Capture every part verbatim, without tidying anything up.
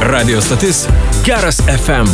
Radio stotis Geras F M.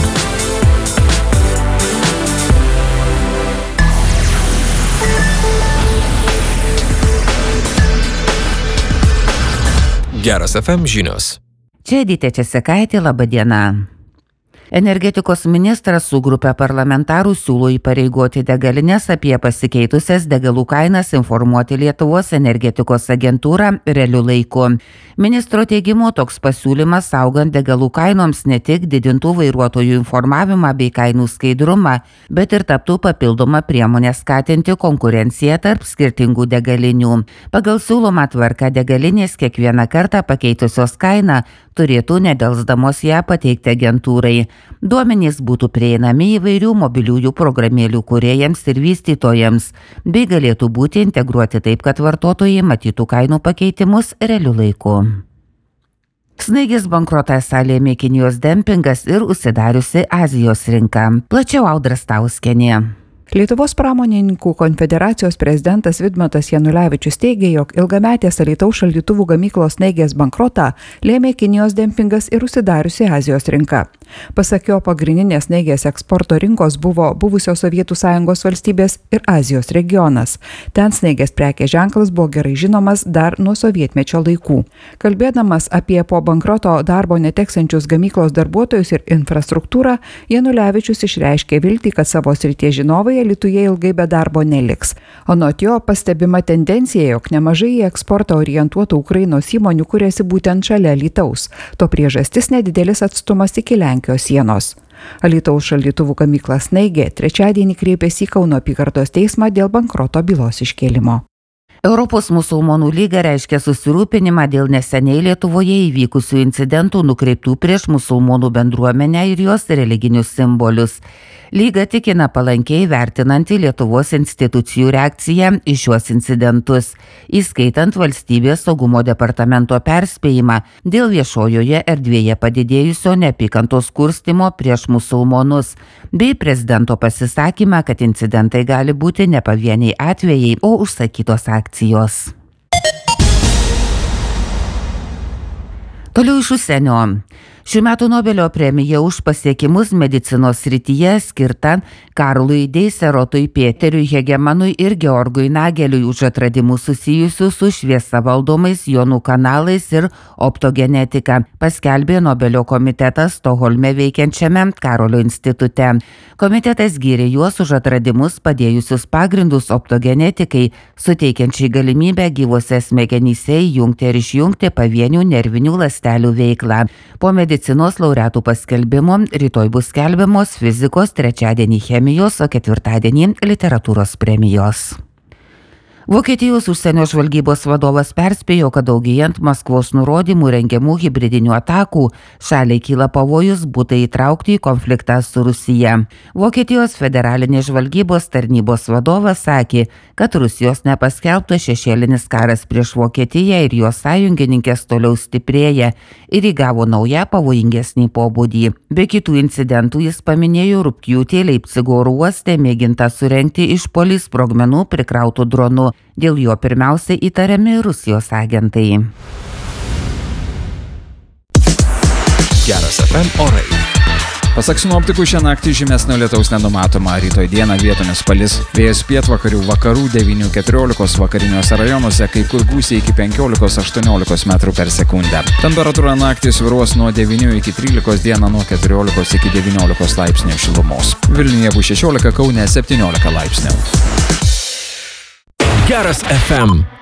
Geras F M žinios. Čia Edita Česekaitė, laba diena. Energetikos ministras su grupė parlamentarų siūlo įpareigoti degalinės apie pasikeitusias degalų kainas informuoti Lietuvos energetikos agentūrą realiu laiku. Ministro teigimu, toks pasiūlymas saugant degalų kainoms ne tik didintų vairuotojų informavimą bei kainų skaidrumą, bet ir taptų papildoma priemonė skatinti konkurenciją tarp skirtingų degalinių. Pagal siūlomą tvarką degalinės kiekvieną kartą pakeitusios kainą turėtų nedelsdamos ją pateikti agentūrai. Duomenys būtų prieinami įvairių mobiliųjų programėlių kūrėjams ir vystytojams, bei galėtų būti integruoti taip, kad vartotojai matytų kainų pakeitimus realiu laiku. Snaigės bankrotą lėmė Kinijos dempingas ir užsidariusi Azijos rinka. Plačiau Audra Stauskienė. Lietuvos pramonininkų konfederacijos prezidentas Vidmantas Janulevičius teigė, jog ilgametės Alytaus šaldytuvų gamyklos Snaigės bankrotą lėmė Kinijos dempingas ir užsidariusi Azijos rinka. Pasak jo, pagrindinės Snaigės eksporto rinkos buvo buvusios Sovietų Sąjungos valstybės ir Azijos regionas. Ten Snaigės prekės ženklas buvo gerai žinomas dar nuo sovietmečio laikų. Kalbėdamas apie po bankroto darbo neteksančius gamyklos darbuotojus ir infrastruktūrą, Janulevičius išreiškė viltį, kad savo srities žinovai Alytuje ilgai be darbo neliks. Anot jo pastebima tendencija, jog nemažai į eksportą orientuotų Ukrainos įmonių kuriasi būtent šalia Alytaus. To priežastis nedidelis atstumas iki Lenkijos sienos. Alytaus šaldytuvų gamykla Snaigė trečiadienį kreipėsi į Kauno apygardos teismą dėl bankroto bylos iškėlimo. Europos musulmonų lyga reiškia susirūpinimą dėl neseniai Lietuvoje įvykusių incidentų nukreiptų prieš musulmonų bendruomenę ir jos religinius simbolius. Lyga tikina palankiai vertinanti Lietuvos institucijų reakciją į šiuos incidentus, įskaitant valstybės saugumo departamento perspėjimą dėl viešojoje erdvėje padidėjusio neapykantos kurstymo prieš musulmonus, bei prezidento pasisakymą, kad incidentai gali būti ne pavieniai atvejai, o užsakytos akcijos. Toliau iš užsienio. Šių metų Nobelio premija už pasiekimus medicinos srityje skirta Karlui Deiserotui, Pėteriui Hegemanui ir Georgui Nageliui už atradimus susijusius su šviesa valdomais jonų kanalais ir optogenetika, paskelbė Nobelio komitetas Stokholme veikiančiame Karolio institute. Komitetas gyrė juos už atradimus padėjusius pagrindus optogenetikai, suteikiančiai galimybę gyvose smegenyse įjungti ir išjungti pavienių nervinių ląstelių veiklą. Po medicinos laureatų paskelbimo rytoj bus skelbiamos fizikos, trečiadienį chemijos, o ketvirtadienį literatūros premijos. Vokietijos užsienio žvalgybos vadovas perspėjo, kad daugėjant Maskvos nurodymų rengiamų hibridinių atakų, šaliai kyla pavojus būti įtraukti į konfliktą su Rusija. Vokietijos federalinės žvalgybos tarnybos vadovas sakė, kad Rusijos nepaskelbtas šešėlinis karas prieš Vokietiją ir jos sąjungininkės toliau stiprėja ir įgavo naują pavojingesnį pobūdį. Be kitų incidentų jis paminėjo rugpjūtį Leipcigo oro uoste mėgintą surengti išpuolį sprogmenų prikrautų dronu. Dėl jo pirmiausia įtariami Rusijos agentai. Geras F M orai. Pasak sinoptikų, šią naktį žymesnio lietaus nenumatoma, rytoj dieną vietomis palis. Vėjas pietvakarių vakarų devynių keturiolikos vakariniuose rajonuose, kai kur gūsiai iki penkiolikos aštuoniolikos metrų per sekundę. Temperatūra naktį svyruos nuo devynių iki trylikos, dieną nuo keturiolikos iki devyniolikos laipsnių šilumos. Vilniuje bus šešiolika, Kaune septyniolika laipsnių. Geras F M.